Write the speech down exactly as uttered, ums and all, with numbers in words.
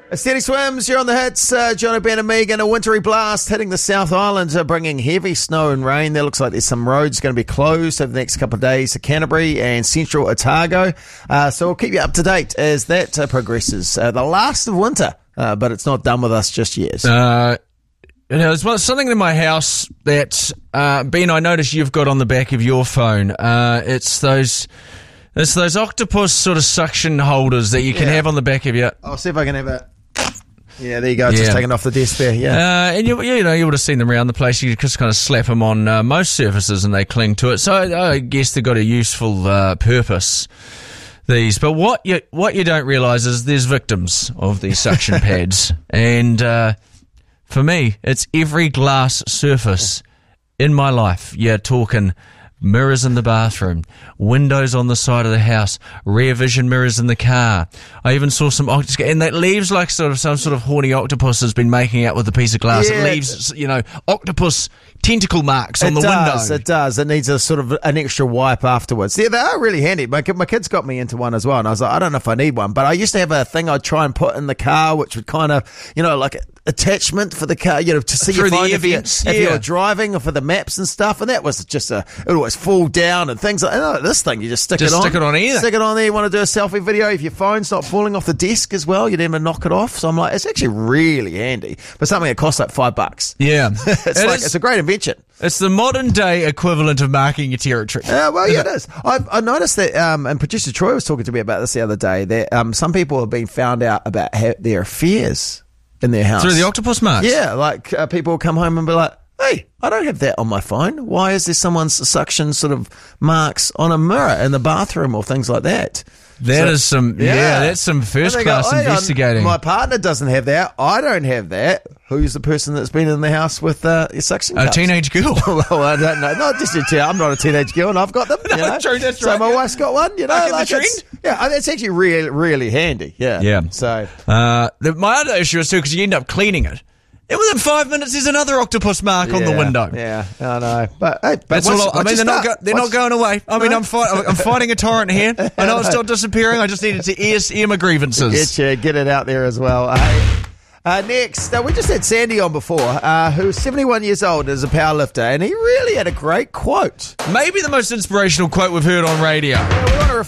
Steady Swims, you're on the hits. Uh, John O'Brien and Megan, a wintry blast hitting the South Island, uh, bringing heavy snow and rain. There looks like there's some roads going to be closed over the next couple of days to Canterbury and central Otago. Uh, so we'll keep you up to date as that uh, progresses. Uh, the last of winter, uh, but it's not done with us just yet. Uh, you know, there's something in my house that, uh, Ben, I noticed you've got on the back of your phone. Uh, it's those... It's those octopus sort of suction holders that you can Yeah. have on the back of your... I'll see if I can have it. Yeah, there you go. It's Yeah. just taken off the desk there. Yeah. Uh, and you, you know, you would have seen them around the place. You just kind of slap them on uh, most surfaces and they cling to it. So I, I guess they've got a useful uh, purpose, these. But what you what you don't realise is there's victims of these suction pads. And uh, for me, it's every glass surface in my life. You're talking... mirrors in the bathroom, windows on the side of the house, rear vision mirrors in the car. I even saw some octopus, and that leaves like sort of some sort of horny octopus has been making out with a piece of glass. Yeah. It leaves, you know, octopus tentacle marks on it the does, window. It does. It needs a sort of an extra wipe afterwards. Yeah, they are really handy. My, ki- my kids got me into one as well, and I was like, I don't know if I need one, but I used to have a thing I'd try and put in the car, which would kind of, you know, like attachment for the car, you know, to see Through your the phone if, you, events, if yeah. you were driving or for the maps and stuff, and that was just a, it would always fall down and things like that. Oh, this thing, you just stick Just it on. stick it on either. Stick it on there. You want to do a selfie video. If your phone's not falling off the desk as well, you'd never knock it off. So I'm like, it's actually really handy. But something that costs like five bucks. Yeah. it's It like, is- it's a great invention. It's the modern day equivalent of marking your territory. Uh, well, yeah, it is. I, I noticed that, um, and producer Troy was talking to me about this the other day, that um, some people have been found out about ha- their affairs in their house. Through the octopus marks. Yeah, like uh, people will come home and be like, hey, I don't have that on my phone. Why is there someone's suction sort of marks on a mirror in the bathroom or things like that? That So- is some, yeah, that's some first And they go, class "Hang on, investigating. my partner doesn't have that. I don't have that. Who's the person that's been in the house with uh, your suction A cups?" teenage girl. Well, I don't know. Not just a teen. I'm not a teenage girl, and I've got them. You No, know? true, that's so right, my yeah. wife's got one. You know, Back in the like it's- yeah, that's actually really, really handy. Yeah, Yeah. So Uh, the, my other issue is too, because you end up cleaning it. And within five minutes, there's another octopus mark on the yeah, window. Yeah, I know. But hey, but That's once- all. I once mean, you they're not. start- Go, they're once- not going away. I mean, No. I'm fight, I'm fighting a torrent here. I know it's not disappearing. I just needed to air, air my grievances. Get you, get it out there as well. Hey. Uh, next, uh, we just had Sandy on before, uh, who's seventy-one years old, is a powerlifter, and he really had a great quote. Maybe the most inspirational quote we've heard on radio. Yeah, we want to